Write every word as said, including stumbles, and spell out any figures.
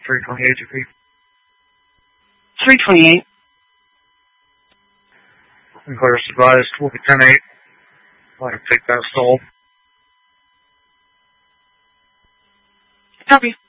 three twenty-eight, G P. three twenty-eight. Clear advised, will be ten eight. I'll take that stall. Copy.